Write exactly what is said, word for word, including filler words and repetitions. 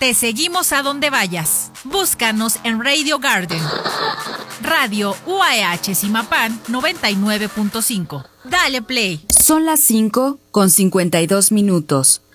Te seguimos a donde vayas. Búscanos en Radio Garden. Radio U A E H Zimapán noventa y nueve punto cinco. Dale play. Son las cinco con cincuenta y dos minutos.